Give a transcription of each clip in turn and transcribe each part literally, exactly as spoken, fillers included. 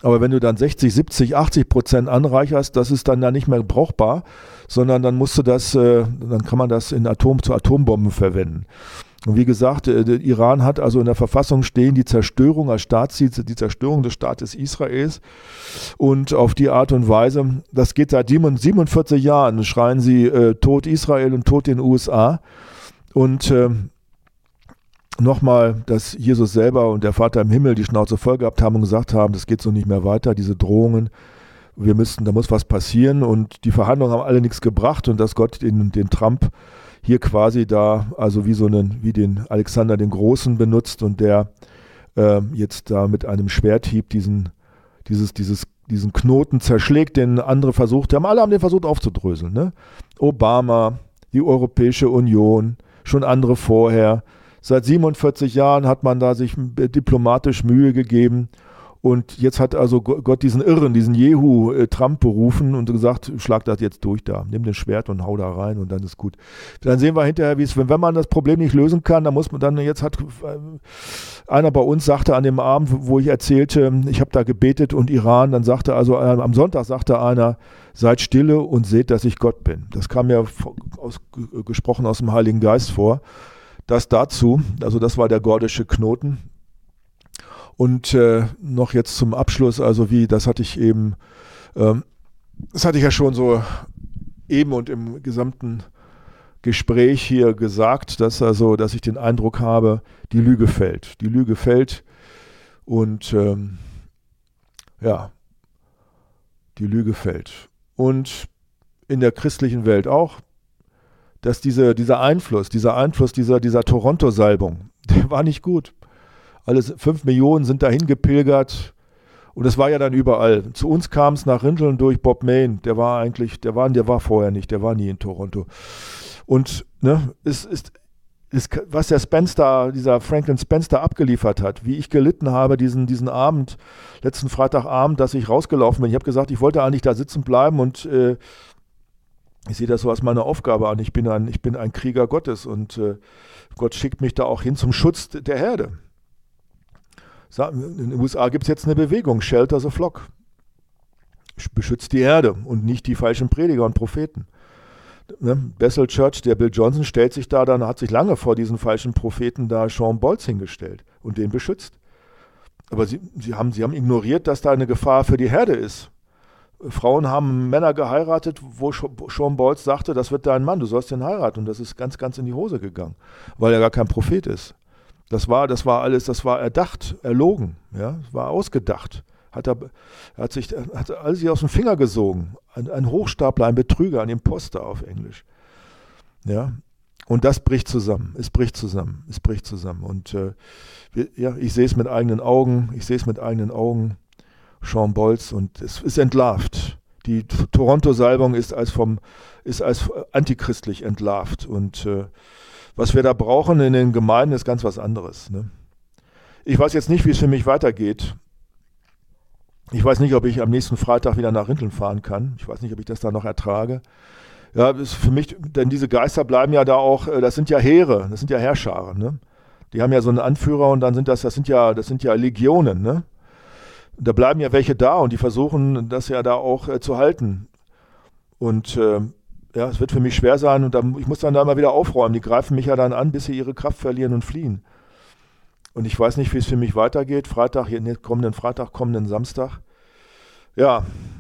Aber wenn du dann sechzig, siebzig, achtzig Prozent anreicherst, das ist dann ja nicht mehr brauchbar, sondern dann musst du das, äh, dann kann man das in Atom, zu Atombomben verwenden. Und wie gesagt, äh, der Iran hat also in der Verfassung stehen die Zerstörung als Staatsziel, die Zerstörung des Staates Israels. Und auf die Art und Weise, das geht seit siebenundvierzig Jahren, schreien sie äh, Tod Israel und Tod den U S A. Und äh, nochmal, dass Jesus selber und der Vater im Himmel die Schnauze voll gehabt haben und gesagt haben, das geht so nicht mehr weiter, diese Drohungen, wir müssten, da muss was passieren, und die Verhandlungen haben alle nichts gebracht, und dass Gott den, den Trump hier quasi da, also wie so einen, wie den Alexander den Großen benutzt, und der äh, jetzt da mit einem Schwerthieb diesen, dieses, dieses, diesen Knoten zerschlägt, den andere versucht haben, alle haben den versucht aufzudröseln, ne? Obama, die Europäische Union, schon andere vorher. Seit siebenundvierzig Jahren hat man da sich diplomatisch Mühe gegeben, und jetzt hat also Gott diesen Irren, diesen Jehu äh, Trump berufen und gesagt, schlag das jetzt durch da, nimm den Schwert und hau da rein und dann ist gut. Dann sehen wir hinterher, wie es, wenn, wenn man das Problem nicht lösen kann, dann muss man dann, jetzt hat äh, einer bei uns sagte an dem Abend, wo ich erzählte, ich habe da gebetet und Iran, dann sagte also, äh, am Sonntag sagte einer, seid stille und seht, dass ich Gott bin. Das kam mir aus, gesprochen aus dem Heiligen Geist vor. Das dazu, also das war der gordische Knoten. Und äh, noch jetzt zum Abschluss, also wie, das hatte ich eben, ähm, das hatte ich ja schon so eben und im gesamten Gespräch hier gesagt, dass also, dass ich den Eindruck habe, die Lüge fällt. Die Lüge fällt und ähm, ja, die Lüge fällt. Und in der christlichen Welt auch, dass diese, dieser Einfluss, dieser Einfluss dieser, dieser Toronto-Salbung, der war nicht gut. Alle fünf Millionen sind dahin gepilgert, und das war ja dann überall. Zu uns kam es nach Rinteln durch Bob Mayne, der war eigentlich, der war, der war vorher nicht, der war nie in Toronto. Und ne, ist, ist, ist, was der Spencer, dieser Franklin Spencer abgeliefert hat, wie ich gelitten habe diesen, diesen Abend, letzten Freitagabend, dass ich rausgelaufen bin. Ich habe gesagt, ich wollte eigentlich da sitzen bleiben, und äh, ich sehe das so als meine Aufgabe an. Ich bin ein, ich bin ein Krieger Gottes, und äh, Gott schickt mich da auch hin zum Schutz der Herde. In den U S A gibt es jetzt eine Bewegung, Shelter the Flock. Beschützt die Herde und nicht die falschen Prediger und Propheten. Ne? Bethel Church, der Bill Johnson stellt sich da, dann hat sich lange vor diesen falschen Propheten da Sean Bolz hingestellt und den beschützt. Aber sie, sie, haben, sie haben ignoriert, dass da eine Gefahr für die Herde ist. Frauen haben Männer geheiratet, wo Sean Bolz sagte, das wird dein Mann, du sollst den heiraten. Und das ist ganz, ganz in die Hose gegangen, weil er gar kein Prophet ist. Das war, das war alles, das war erdacht, erlogen, ja, das war ausgedacht. Hat er, er hat sich, hat alles sich aus dem Finger gesogen. Ein, ein Hochstapler, ein Betrüger, ein Imposter auf Englisch. Ja, und das bricht zusammen. Es bricht zusammen. Es bricht zusammen. Und äh, wir, ja, ich sehe es mit eigenen Augen. Ich sehe es mit eigenen Augen. Sean Bolz, und es ist entlarvt. Die Toronto-Salbung ist als vom, ist als antichristlich entlarvt. Und äh, was wir da brauchen in den Gemeinden, ist ganz was anderes. Ne? Ich weiß jetzt nicht, wie es für mich weitergeht. Ich weiß nicht, ob ich am nächsten Freitag wieder nach Rinteln fahren kann. Ich weiß nicht, ob ich das da noch ertrage. Ja, das ist für mich, denn diese Geister bleiben ja da auch, das sind ja Heere, das sind ja Heerscharen. Ne? Die haben ja so einen Anführer, und dann sind das, das sind ja, das sind ja Legionen. Ne? Da bleiben ja welche da, und die versuchen das ja da auch äh, zu halten. Und äh, ja, es wird für mich schwer sein, und dann, ich muss dann da mal wieder aufräumen. Die greifen mich ja dann an, bis sie ihre Kraft verlieren und fliehen. Und ich weiß nicht, wie es für mich weitergeht. Freitag, hier, nee, kommenden Freitag, kommenden Samstag. Ja,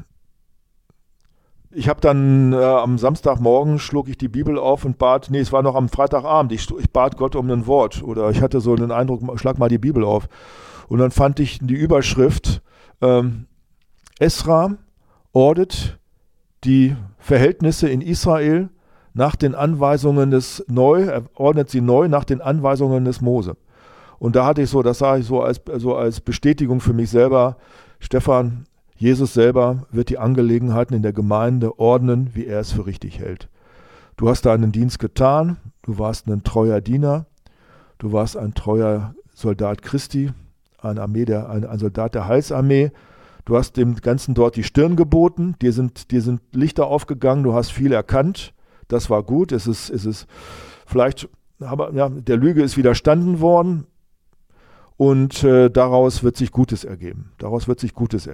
ich habe dann äh, am Samstagmorgen schlug ich die Bibel auf und bat, nee, es war noch am Freitagabend, ich, ich bat Gott um ein Wort. Oder ich hatte so den Eindruck, schlag mal die Bibel auf. Und dann fand ich die Überschrift, ähm, Esra ordet die Verhältnisse in Israel nach den Anweisungen des neu, er ordnet sie neu nach den Anweisungen des Mose. Und da hatte ich so, das sah ich so als, so als Bestätigung für mich selber, Stefan, Jesus selber wird die Angelegenheiten in der Gemeinde ordnen, wie er es für richtig hält. Du hast deinen Dienst getan, du warst ein treuer Diener, du warst ein treuer Soldat Christi, ein, Armee der, ein, ein Soldat der Heilsarmee. Du hast dem Ganzen dort die Stirn geboten, dir sind, dir sind Lichter aufgegangen, du hast viel erkannt, das war gut, es ist, es ist vielleicht, aber, ja, der Lüge ist widerstanden worden, und äh, daraus wird sich Gutes ergeben. Daraus wird sich Gutes ergeben.